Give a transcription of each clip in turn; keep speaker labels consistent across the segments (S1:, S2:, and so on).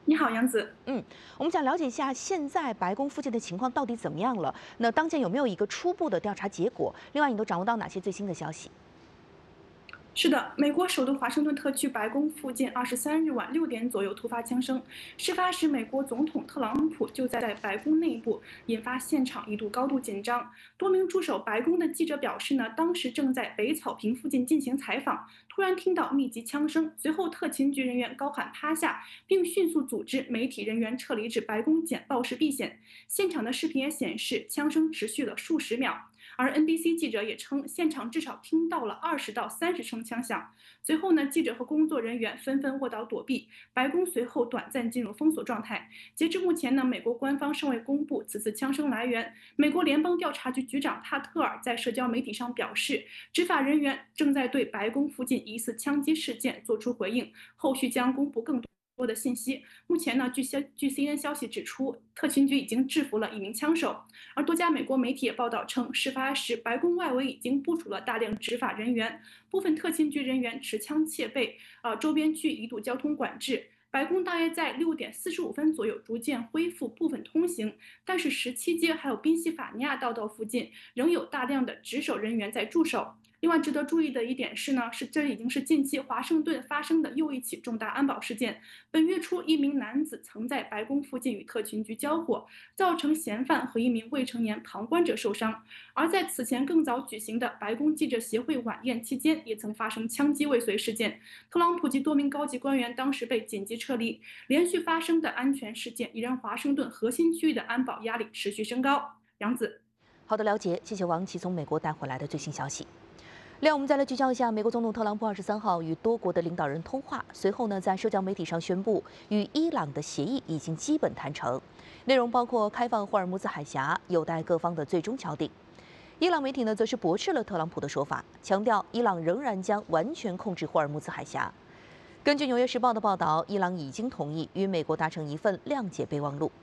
S1: 你好，杨子。
S2: 我们想了解一下现在白宫附近的情况到底怎么样了？那当前有没有一个初步的调查结果？另外，你都掌握到哪些最新的消息？
S1: 是的，美国首都华盛顿特区白宫附近23日晚6点左右突发枪声。事发时，美国总统特朗普就在白宫内部，引发现场一度高度紧张。多名驻守白宫的记者表示呢，当时正在北草坪附近进行采访，突然听到密集枪声，随后特勤局人员高喊趴下，并迅速组织媒体人员撤离至白宫简报室避险。现场的视频也显示，枪声持续了数十秒。而 NBC 记者也称，现场至少听到了20到30声枪响。随后呢，记者和工作人员纷纷卧倒躲避，白宫随后短暂进入封锁状态。截至目前呢，美国官方尚未公布此次枪声来源。美国联邦调查局局长塔特尔在社交媒体上表示，执法人员正在对白宫附近疑似枪击事件作出回应，后续将公布更多的信息。目前呢，据 CNN 消息指出，特勤局已经制服了一名枪手。而多家美国媒体也报道称，事发时白宫外围已经部署了大量执法人员，部分特勤局人员持枪窃备，周边区一度交通管制。白宫大约在6点45分左右逐渐恢复部分通行，但是17街还有宾夕法尼亚大道附近仍有大量的值守人员在驻守。另外值得注意的一点是呢，这已经是近期华盛顿发生的又一起重大安保事件。本月初，一名男子曾在白宫附近与特勤局交火，造成嫌犯和一名未成年旁观者受伤。而在此前更早举行的白宫记者协会晚宴期间，也曾发生枪击未遂事件。特朗普及多名高级官员当时被紧急撤离。连续发生的安全事件，已让华盛顿核心区域的安保压力持续升高。杨子，
S2: 好的了解，谢谢王琦从美国带回来的最新消息。另外，我们再来聚焦一下，美国总统特朗普23号与多国的领导人通话，随后呢，在社交媒体上宣布与伊朗的协议已经基本谈成，内容包括开放霍尔木兹海峡，有待各方的最终敲定。伊朗媒体呢，则是驳斥了特朗普的说法，强调伊朗仍然将完全控制霍尔木兹海峡。根据《纽约时报》的报道，伊朗已经同意与美国达成一份谅解备忘录。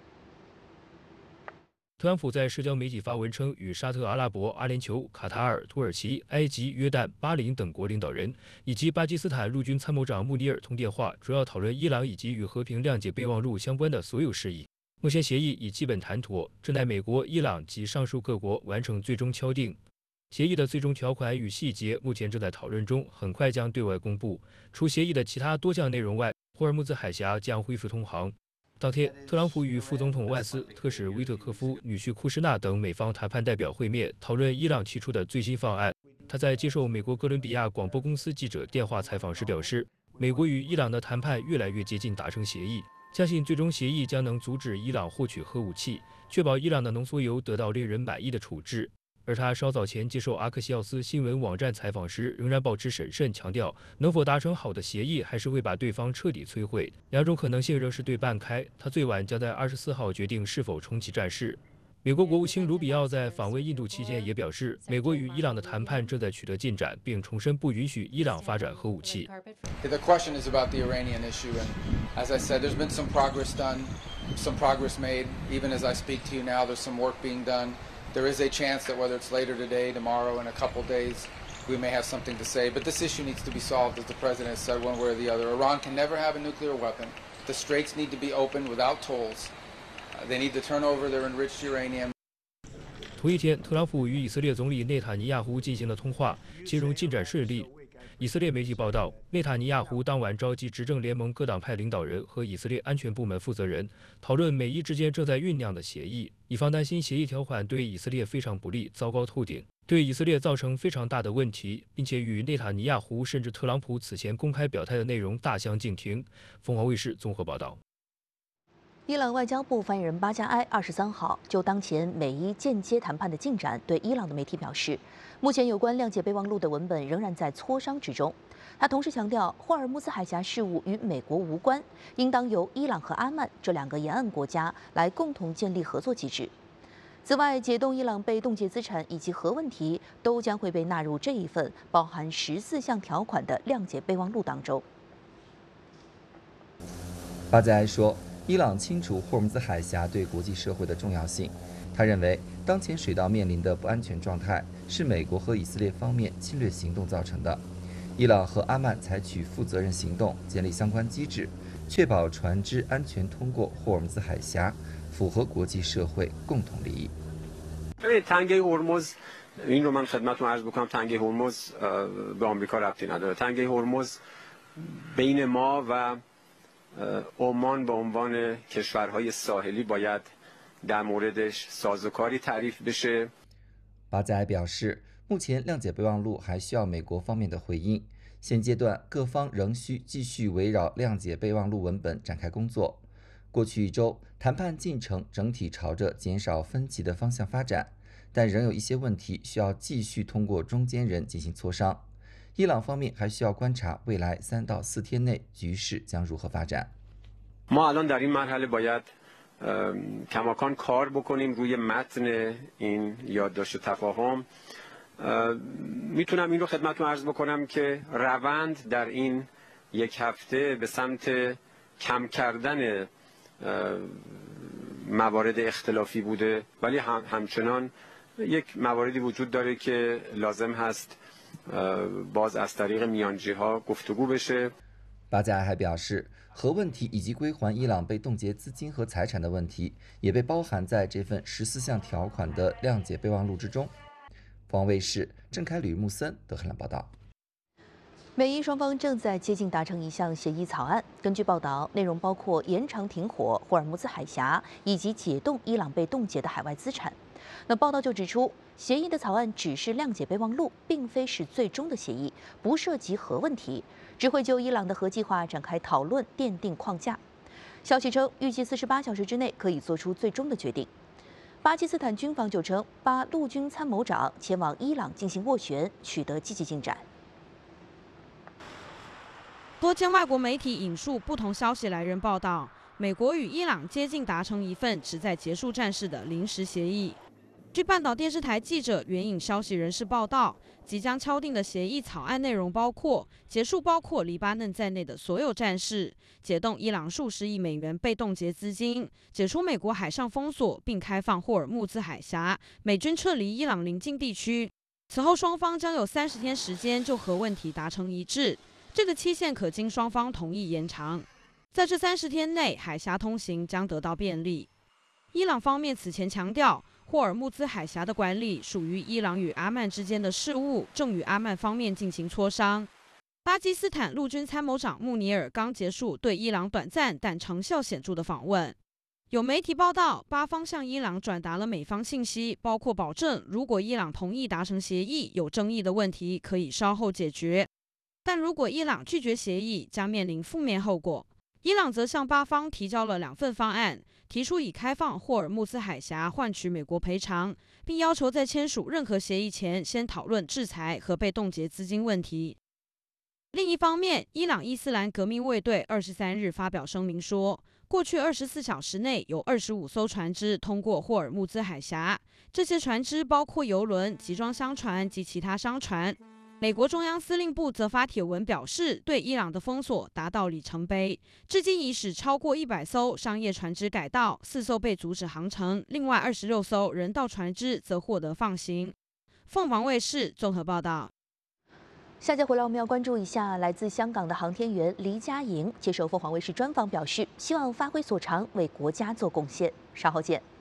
S3: 特朗普在社交媒体发文称，与沙特阿拉伯、阿联酋、卡塔尔、土耳其、埃及、约旦、巴林等国领导人以及巴基斯坦陆军参谋长穆尼尔通电话，主要讨论伊朗以及与和平谅解备忘录相关的所有事宜。目前协议已基本谈妥，正待美国、伊朗及上述各国完成最终敲定。协议的最终条款与细节目前正在讨论中，很快将对外公布。除协议的其他多项内容外，霍尔木兹海峡将恢复通航。当天，特朗普与副总统万斯、特使威特科夫、女婿库什纳等美方谈判代表会面，讨论伊朗提出的最新方案。他在接受美国哥伦比亚广播公司记者电话采访时表示，美国与伊朗的谈判越来越接近达成协议，相信最终协议将能阻止伊朗获取核武器，确保伊朗的浓缩铀得到令人满意的处置。而他稍早前接受阿克西奥斯新闻网站采访时，仍然保持审慎，强调能否达成好的协议，还是会把对方彻底摧毁。两种可能性仍是对半开，他最晚将在24号决定是否重启战事。美国国务卿卢比奥在访问印度期间也表示，美国与伊朗的谈判正在取得进展，并重申不允许伊朗发展核武器。
S4: The question is about the Iranian issue, and as I said, there's been some progress done, some progress made. Even as I speak to you now, there's some work being done. There is a chance that whether it's later today, tomorrow, in a couple days, we may have something to say. But this issue needs to be solved, as the president has said, one way or the other. Iran can never have a nuclear weapon. The straits need to be opened without tolls. They need to turn over their enriched uranium.
S3: 同一天，特朗普与以色列总理内塔尼亚胡进行了通话，其中进展顺利。以色列媒体报道，内塔尼亚胡当晚召集执政联盟各党派领导人和以色列安全部门负责人，讨论美伊之间正在酝酿的协议，以防担心协议条款对以色列非常不利，糟糕透顶，对以色列造成非常大的问题，并且与内塔尼亚胡甚至特朗普此前公开表态的内容大相径庭。凤凰卫视综合报道。
S2: 伊朗外交部发言人巴加埃23号就当前美伊间接谈判的进展，对伊朗的媒体表示，目前有关谅解备忘录的文本仍然在磋商之中。他同时强调，霍尔木兹海峡事务与美国无关，应当由伊朗和阿曼这两个沿岸国家来共同建立合作机制。此外，解冻伊朗被冻结资产以及核问题都将会被纳入这一份包含14项条款的谅解备忘录当中。
S5: 巴加埃说，伊朗清楚霍尔木兹海峡对国际社会的重要性。他认为，当前水道面临的不安全状态是美国和以色列方面侵略行动造成的。伊朗和阿曼采取负责任行动，建立相关机制， 确保船只安全通过霍尔木兹海峡，符合国际社会共同利益。
S6: تنگه هرمز این رو من خدمتتون عرض بکنم تنگه هرمز به آمریکا ربطی نداره. تنگه هرمز بین ما و عمان به عنوان کشورهای ساحلی باید در موردش سازوکاری تعریف بشه。
S5: 巴加埃表示，目前谅解备忘录还需要美国方面的回应，现阶段各方仍需继续围绕谅解备忘录文本展开工作。过去一周，谈判进程整体朝着减少分歧的方向发展，但仍有一些问题需要继续通过中间人进行磋商。伊朗方面还需要观察未来3到4天内局势将如何发展。
S6: ما الان در این مرحله باید کماکان کار بکنیم روی متن این یادداشت تفاهم. میتونم این رو خدمتتون عرض بکنم که روند در این یک هفته به سمت کم کردن موارد اختلافی بوده، ولی همچنان یک مواردی وجود داره که لازم هست باز از طریق میانجی‌ها گفتگو بشه。
S5: 巴加埃还表示，核问题以及归还伊朗被冻结资金和财产的问题，也被包含在这份14项条款的谅解备忘录之中。凤凰卫视郑凯吕、穆森德黑兰报道。
S2: 美伊双方正在接近达成一项协议草案。根据报道，内容包括延长停火、霍尔木兹海峡以及解冻伊朗被冻结的海外资产。那报道就指出，协议的草案只是谅解备忘录，并非是最终的协议，不涉及核问题，只会就伊朗的核计划展开讨论，奠定框架。消息称，预计48小时之内可以做出最终的决定。巴基斯坦军方就称，巴陆军参谋长前往伊朗进行斡旋，取得积极进展。
S7: 多间外国媒体引述不同消息来源报道，美国与伊朗接近达成一份旨在结束战事的临时协议。据半岛电视台记者援引消息人士报道，即将敲定的协议草案内容包括结束包括黎巴嫩在内的所有战事，解冻伊朗数十亿美元被冻结资金，解除美国海上封锁，并开放霍尔木兹海峡，美军撤离伊朗邻近地区。此后，双方将有30天时间就核问题达成一致。这个期限可经双方同意延长，在这30天内，海峡通行将得到便利。伊朗方面此前强调，霍尔木兹海峡的管理属于伊朗与阿曼之间的事务，正与阿曼方面进行磋商。巴基斯坦陆军参谋长穆尼尔刚结束对伊朗短暂但成效显著的访问。有媒体报道，巴方向伊朗转达了美方信息，包括保证如果伊朗同意达成协议，有争议的问题可以稍后解决。但如果伊朗拒绝协议，将面临负面后果。伊朗则向巴方提交了2份方案，提出以开放霍尔木兹海峡换取美国赔偿，并要求在签署任何协议前先讨论制裁和被冻结资金问题。另一方面，伊朗伊斯兰革命卫队23日发表声明说，过去24小时内有25艘船只通过霍尔木兹海峡，这些船只包括邮轮、集装箱船及其他商船。美国中央司令部则发帖文表示，对伊朗的封锁达到里程碑，至今已使超过100艘商业船只改道，4艘被阻止航程，另外26艘人道船只则获得放行。凤凰卫视综合报道。
S2: 下节回来，我们要关注一下来自香港的航天员黎佳莹接受凤凰卫视专访表示，希望发挥所长，为国家做贡献。稍后见。